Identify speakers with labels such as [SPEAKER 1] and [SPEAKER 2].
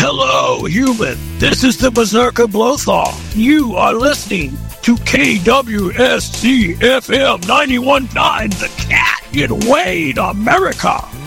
[SPEAKER 1] Hello, human. This is the Berserker Blothar. You are listening to KWSC FM 91.9 The Cat in Wayne, America.